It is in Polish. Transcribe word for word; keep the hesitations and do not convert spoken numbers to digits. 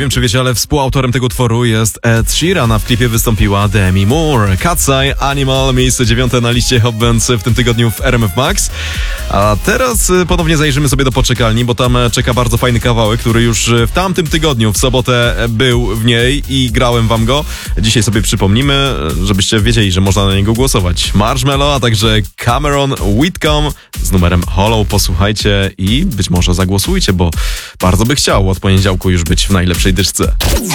wiem, czy wiecie, ale współautorem tego utworu jest Ed Sheeran, a w klipie wystąpiła Demi Moore. Cat's Eye, Animal, miejsce dziewiąte na liście Hot Bands w tym tygodniu w R M F Max. A teraz ponownie zajrzymy sobie do poczekalni, bo tam czeka bardzo fajny kawałek, który już w tamtym tygodniu, w sobotę był w niej i grałem wam go. Dzisiaj sobie przypomnimy, żebyście wiedzieli, że można na niego głosować. Marshmello, a także Cameron Whitcomb z numerem Hollow. Posłuchajcie i być może zagłosujcie, bo bardzo by chciał od poniedziałku już być w najlepszej dyszce.